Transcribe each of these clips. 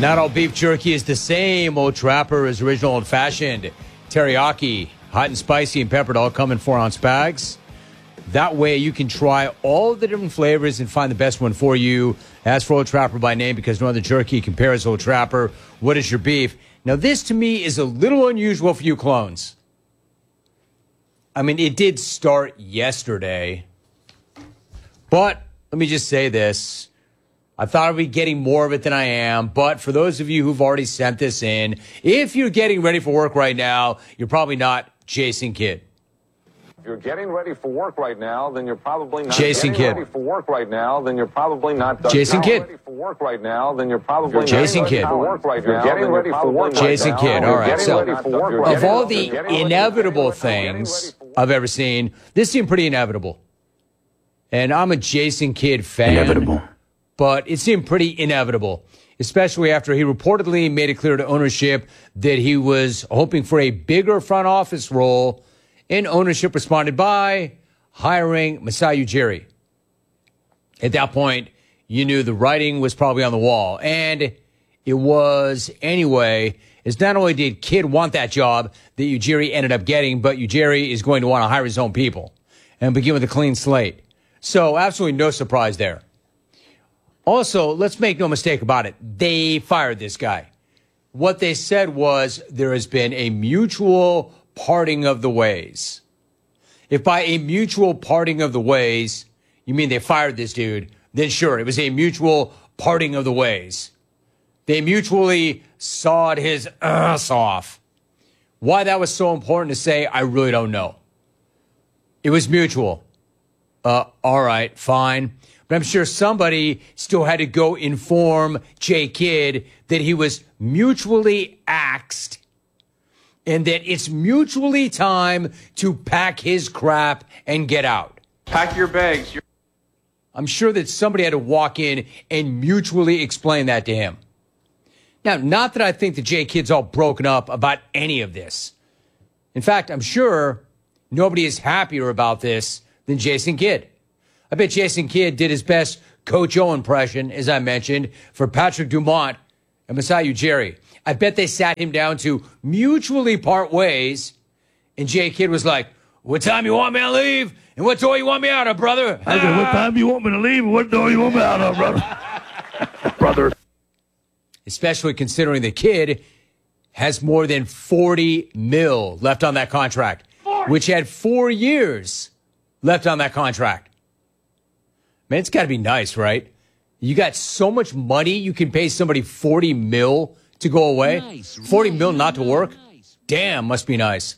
Not all beef jerky is the same. Old Trapper is original old-fashioned. Teriyaki, hot and spicy and peppered, all come in 4-ounce bags. That way you can try all the different flavors and find the best one for you. As for Old Trapper by name, because no other jerky compares Old Trapper. What is your beef? Now, this to me is a little unusual for you clones. I mean, it did start yesterday. But let me just say this. I thought I'd be getting more of it than I am. But for those of you who've already sent this in, if you're getting ready for work right now, you're probably not Jason Kidd. If you're getting ready for work right now, then you're probably not Jason Kidd. ready for work right now, then you're probably not Jason Kidd. ready for work right now, then you're probably Jason Kidd. Getting ready for work Jason Kidd. All right. So, of all the inevitable inevitable things I've ever seen, this seemed pretty inevitable. And I'm a Jason Kidd fan. Inevitable. But it seemed pretty inevitable, especially after he reportedly made it clear to ownership that he was hoping for a bigger front office role, and ownership responded by hiring Masai Ujiri. At that point, you knew the writing was probably on the wall, and it was anyway, as not only did Kidd want that job that Ujiri ended up getting, but Ujiri is going to want to hire his own people and begin with a clean slate. So absolutely no surprise there. Also, let's make no mistake about it. They fired this guy. What they said was there has been a mutual parting of the ways. If by a mutual parting of the ways, you mean they fired this dude, then sure, it was a mutual parting of the ways. They mutually sawed his ass off. Why that was so important to say, I really don't know. It was mutual. All right, fine. But I'm sure somebody still had to go inform Jay Kidd that he was mutually axed and that it's mutually time to pack his crap and get out. Pack your bags. I'm sure that somebody had to walk in and mutually explain that to him. Now, not that I think that Jay Kidd's all broken up about any of this. In fact, I'm sure nobody is happier about this than Jason Kidd. I bet Jason Kidd did his best Coach O impression, as I mentioned, for Patrick Dumont and Masai Ujiri. I bet they sat him down to mutually part ways, and Jay Kidd was like, what time you want me to leave? And what door you want me out of, brother? I said, what time you want me to leave? And what door you want me out of, brother? Brother. Especially considering the Kidd has more than $40 million left on that contract, which had 4 years left on that contract. Man, it's got to be nice, right? You got so much money, you can pay somebody $40 million to go away. Nice, $40 million not to work? Nice. Damn, must be nice.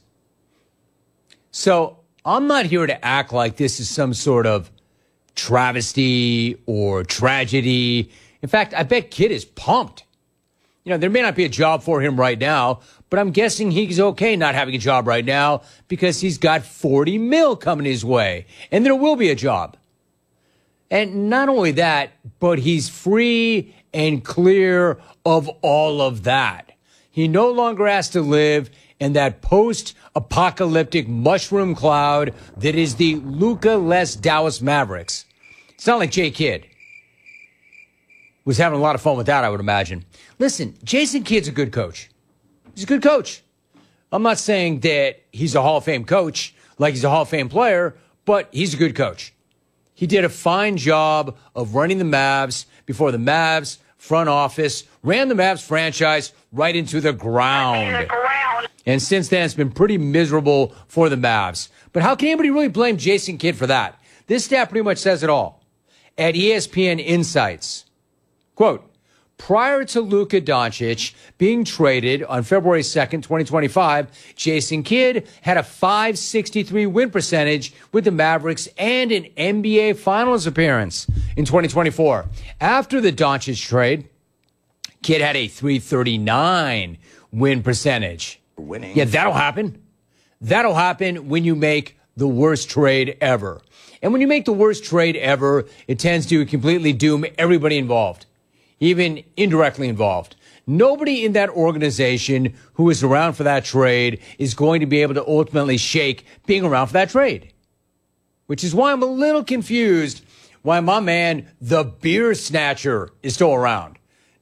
So I'm not here to act like this is some sort of travesty or tragedy. In fact, I bet Kidd is pumped. You know, there may not be a job for him right now, but I'm guessing he's okay not having a job right now because he's got $40 million coming his way, and there will be a job. And not only that, but he's free and clear of all of that. He no longer has to live in that post-apocalyptic mushroom cloud that is the Luka-less Dallas Mavericks. It's not like Jay Kidd was having a lot of fun with that, I would imagine. Listen, Jason Kidd's a good coach. He's a good coach. I'm not saying that he's a Hall of Fame coach like he's a Hall of Fame player, but he's a good coach. He did a fine job of running the Mavs before the Mavs front office ran the Mavs franchise right into the ground. And since then, it's been pretty miserable for the Mavs. But how can anybody really blame Jason Kidd for that? This stat pretty much says it all. At ESPN Insights, quote, prior to Luka Doncic being traded on February 2nd, 2025, Jason Kidd had a .563 win percentage with the Mavericks and an NBA Finals appearance in 2024. After the Doncic trade, Kidd had a .339 win percentage. Winning. Yeah, that'll happen. That'll happen when you make the worst trade ever. And when you make the worst trade ever, it tends to completely doom everybody involved, even indirectly involved. Nobody in that organization who was around for that trade is going to be able to ultimately shake being around for that trade. Which is why I'm a little confused why my man, the beer snatcher, is still around.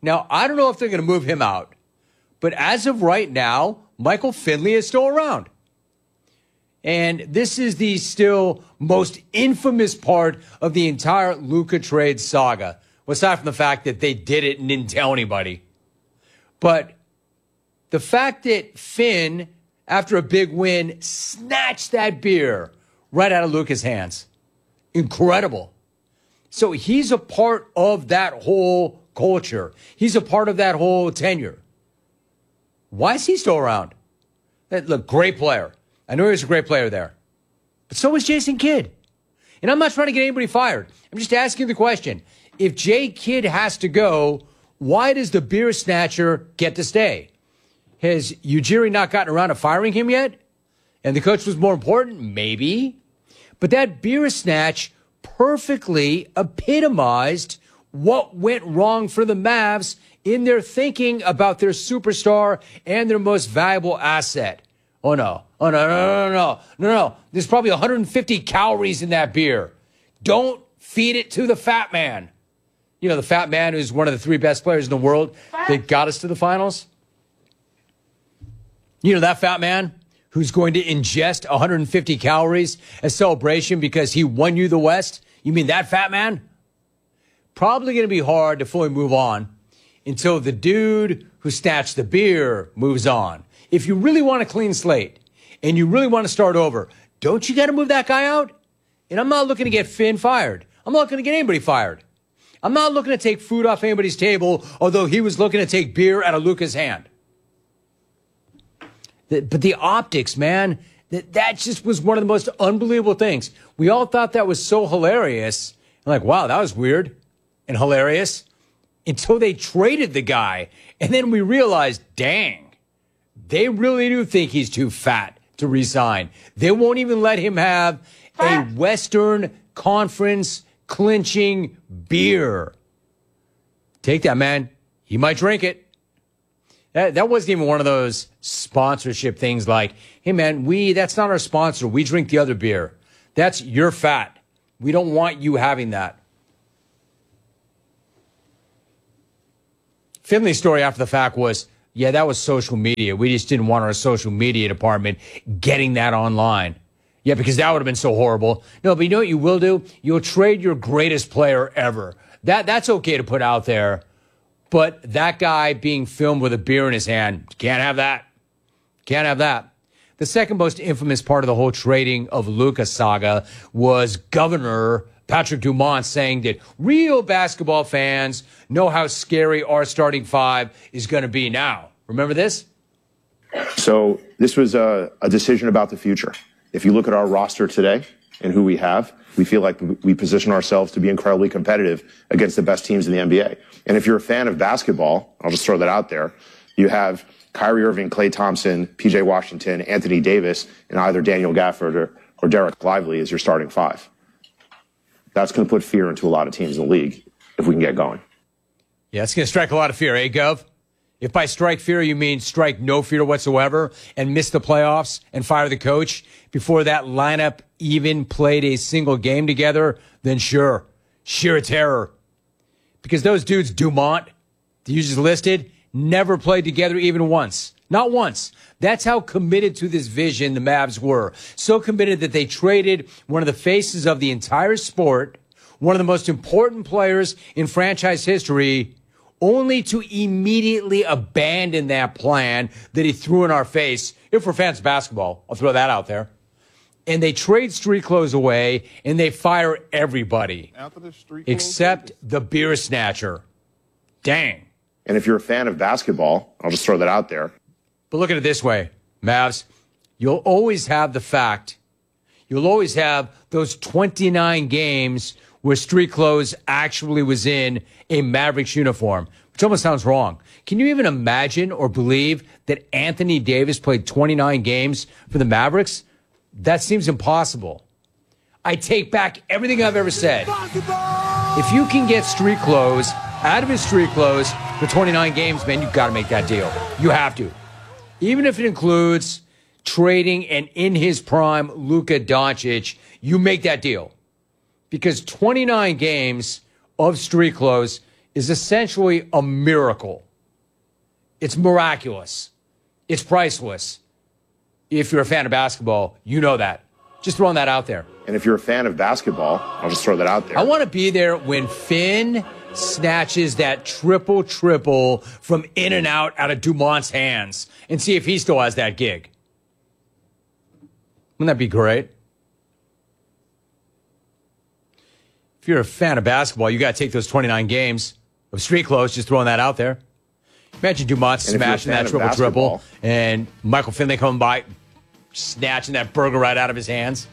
Now, I don't know if they're going to move him out, but as of right now, Michael Finley is still around. And this is the still most infamous part of the entire Luka trade saga. Well, aside from the fact that they did it and didn't tell anybody. But the fact that Finn, after a big win, snatched that beer right out of Luka's hands. Incredible. So he's a part of that whole culture. He's a part of that whole tenure. Why is he still around? Look, great player. I know he was a great player there. But so was Jason Kidd. And I'm not trying to get anybody fired. I'm just asking the question. If Jay Kidd has to go, why does the beer snatcher get to stay? Has Ujiri not gotten around to firing him yet? And the coach was more important? Maybe. But that beer snatch perfectly epitomized what went wrong for the Mavs in their thinking about their superstar and their most valuable asset. Oh, no. Oh, no. There's probably 150 calories in that beer. Don't feed it to the fat man. You know, the fat man who's one of the 3 best players in the world that got us to the finals. You know, that fat man who's going to ingest 150 calories as celebration because he won you the West. You mean that fat man? Probably going to be hard to fully move on until the dude who snatched the beer moves on. If you really want a clean slate and you really want to start over, don't you got to move that guy out? And I'm not looking to get Finn fired. I'm not looking to get anybody fired. I'm not looking to take food off anybody's table, although he was looking to take beer out of Luka's hand. But the optics, man, that just was one of the most unbelievable things. We all thought that was so hilarious. Like, wow, that was weird and hilarious until they traded the guy. And then we realized, dang. They really do think he's too fat to resign. They won't even let him have a Western Conference clinching beer. Take that, man. He might drink it. That wasn't even one of those sponsorship things like, hey, man, that's not our sponsor. We drink the other beer. That's your fat. We don't want you having that. Finley's story after the fact was, yeah, that was social media. We just didn't want our social media department getting that online. Yeah, because that would have been so horrible. No, but you know what you will do? You'll trade your greatest player ever. That's okay to put out there. But that guy being filmed with a beer in his hand, can't have that. Can't have that. The second most infamous part of the whole trading of Luka saga was Governor Patrick Dumont saying that real basketball fans know how scary our starting 5 is going to be now. Remember this? So this was a decision about the future. If you look at our roster today and who we have, we feel like we position ourselves to be incredibly competitive against the best teams in the NBA. And if you're a fan of basketball, I'll just throw that out there, you have Kyrie Irving, Klay Thompson, PJ Washington, Anthony Davis, and either Daniel Gafford or Derek Lively as your starting 5. That's going to put fear into a lot of teams in the league if we can get going. Yeah, it's going to strike a lot of fear, eh, Gov? If by strike fear you mean strike no fear whatsoever and miss the playoffs and fire the coach before that lineup even played a single game together, then sure, sheer terror. Because those dudes, Dumont, that you just listed, never played together even once. Not once. That's how committed to this vision the Mavs were. So committed that they traded one of the faces of the entire sport, one of the most important players in franchise history, only to immediately abandon that plan that he threw in our face. If we're fans of basketball, I'll throw that out there. And they trade street clothes away, and they fire everybody except the beer snatcher. Dang. And if you're a fan of basketball, I'll just throw that out there. But look at it this way, Mavs. You'll always have the fact. You'll always have those 29 games where street clothes actually was in a Mavericks uniform, which almost sounds wrong. Can you even imagine or believe that Anthony Davis played 29 games for the Mavericks? That seems impossible. I take back everything I've ever said. If you can get street clothes out of his street clothes for 29 games, man, you've got to make that deal. You have to. Even if it includes trading an in his prime Luka Doncic, you make that deal. Because 29 games of street clothes is essentially a miracle. It's miraculous. It's priceless. If you're a fan of basketball, you know that. Just throwing that out there. And if you're a fan of basketball, I'll just throw that out there. I want to be there when Finn snatches that triple from in and out of Dumont's hands and see if he still has that gig. Wouldn't that be great? If you're a fan of basketball, you got to take those 29 games of street clothes, just throwing that out there. Imagine Dumont smashing that triple and Michael Finley coming by, snatching that burger right out of his hands.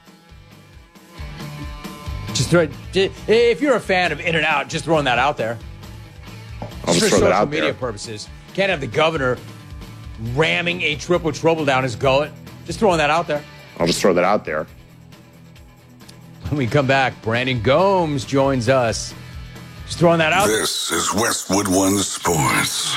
If you're a fan of In-N-Out, just throwing that out there. I'll just throw that out there. For social media purposes. Can't have the governor ramming a triple down his gullet. Just throwing that out there. I'll just throw that out there. When we come back, Brandon Gomes joins us. Just throwing that out. This is Westwood One Sports.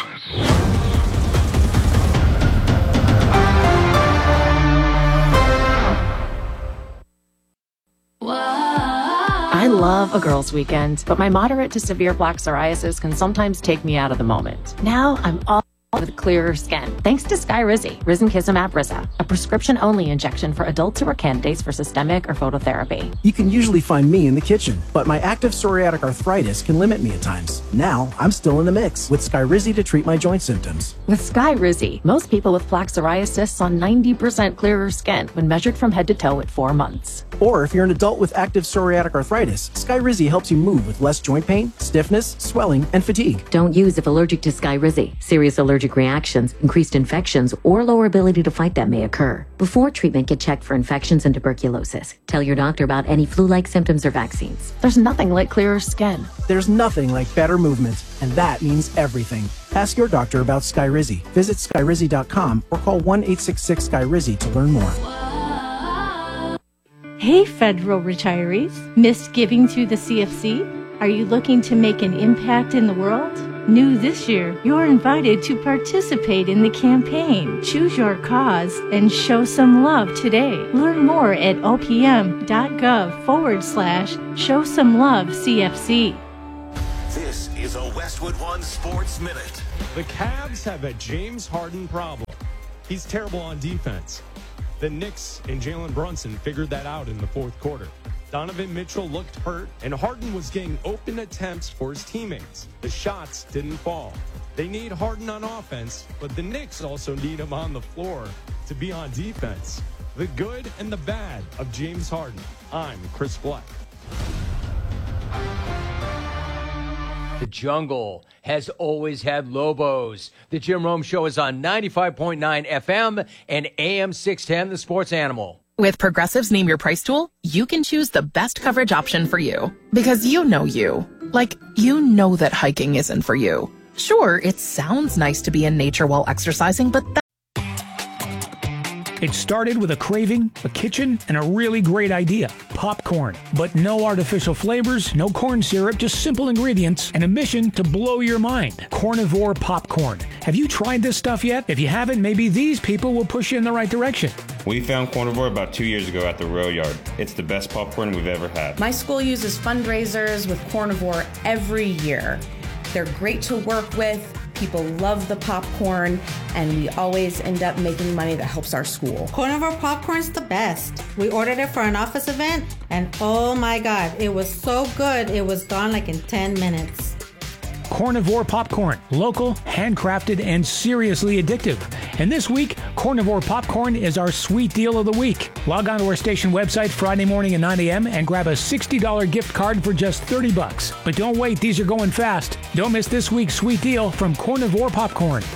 I love a girls' weekend, but my moderate to severe plaque psoriasis can sometimes take me out of the moment. Now I'm all with clearer skin, thanks to Skyrizi, Risankizumab Riza, a prescription-only injection for adults who are candidates for systemic or phototherapy. You can usually find me in the kitchen, but my active psoriatic arthritis can limit me at times. Now, I'm still in the mix with Skyrizi to treat my joint symptoms. With Skyrizi, most people with plaque psoriasis saw 90% clearer skin when measured from head to toe at 4 months. Or if you're an adult with active psoriatic arthritis, Skyrizi helps you move with less joint pain, stiffness, swelling, and fatigue. Don't use if allergic to Skyrizi. Serious allergic reactions, increased infections, or lower ability to fight them may occur. Before treatment, get checked for infections and tuberculosis. Tell your doctor about any flu-like symptoms or vaccines. There's nothing like clearer skin. There's nothing like better movement, and that means everything. Ask your doctor about Skyrizi. Visit Skyrizi.com or call 1-866-SKYRIZI to learn more. Hey, federal retirees. Missed giving to the CFC? Are you looking to make an impact in the world? New this year, you're invited to participate in the campaign. Choose your cause and show some love today. Learn more at opm.gov/show-some-love-CFC. This is a Westwood One Sports Minute. The Cavs have a James Harden problem. He's terrible on defense. The Knicks and Jalen Brunson figured that out in the fourth quarter. Donovan Mitchell looked hurt, and Harden was getting open attempts for his teammates. The shots didn't fall. They need Harden on offense, but the Knicks also need him on the floor to be on defense. The good and the bad of James Harden. I'm Chris Black. The jungle has always had Lobos. The Jim Rome Show is on 95.9 FM and AM 610, The Sports Animal. With Progressive's Name Your Price tool, you can choose the best coverage option for you. Because you know you. Like, you know that hiking isn't for you. Sure, it sounds nice to be in nature while exercising, but It started with a craving, a kitchen, and a really great idea. Popcorn. But no artificial flavors, no corn syrup, just simple ingredients, and a mission to blow your mind. Cornivore popcorn. Have you tried this stuff yet? If you haven't, maybe these people will push you in the right direction. We found Cornivore about 2 years ago at the rail yard. It's the best popcorn we've ever had. My school uses fundraisers with Cornivore every year. They're great to work with. People love the popcorn, and we always end up making money that helps our school. Cornivore popcorn's the best. We ordered it for an office event, and oh my God, it was so good, it was gone like in 10 minutes. Cornivore popcorn. Local, handcrafted, and seriously addictive. And this week, Cornivore popcorn is our sweet deal of the week. Log on to our station website Friday morning at 9 a.m. and grab a $60 gift card for just $30. But don't wait, these are going fast. Don't miss this week's sweet deal from Cornivore popcorn.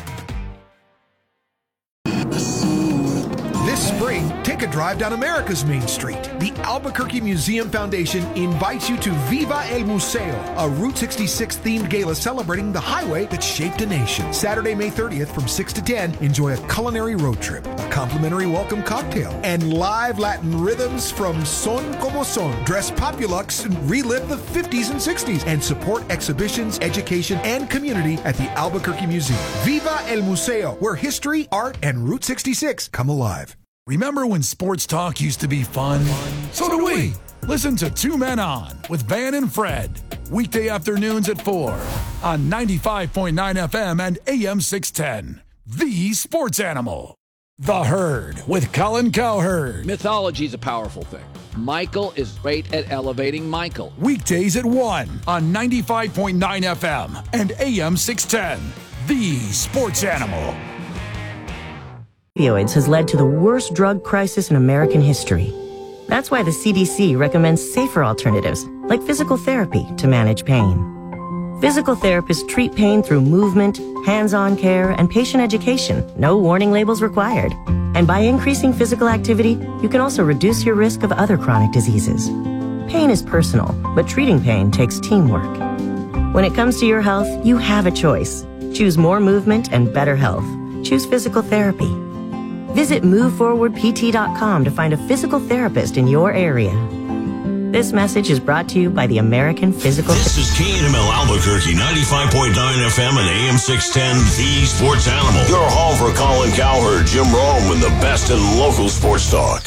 This spring, take a drive down America's Main Street. The Albuquerque Museum Foundation invites you to Viva el Museo, a Route 66 themed gala celebrating the highway that shaped a nation. Saturday, May 30th from 6 to 10, enjoy a culinary road trip, a complimentary welcome cocktail, and live Latin rhythms from Son Como Son. Dress Populux and relive the 50s and 60s and support exhibitions, education, and community at the Albuquerque Museum. Viva el Museo, where history, art, and Route 66 come alive. Remember when sports talk used to be fun? So do we. Listen to Two Men On with Van and Fred. weekday afternoons at 4 on 95.9 FM and AM 610. The Sports Animal. The Herd with Colin Cowherd. Mythology is a powerful thing. Michael is great at elevating Michael. Weekdays at 1 on 95.9 FM and AM 610. The Sports Animal. Opioids has led to the worst drug crisis in American history. That's why the CDC recommends safer alternatives, like physical therapy, to manage pain. Physical therapists treat pain through movement, hands-on care, and patient education. No warning labels required. And by increasing physical activity, you can also reduce your risk of other chronic diseases. Pain is personal, but treating pain takes teamwork. When it comes to your health, you have a choice. Choose more movement and better health. Choose physical therapy. Visit MoveForwardPT.com to find a physical therapist in your area. This message is brought to you by the American Physical This is KNML Albuquerque, 95.9 FM and AM 610, The Sports Animal. Your home for Colin Cowherd, Jim Rome, and the best in local sports talk.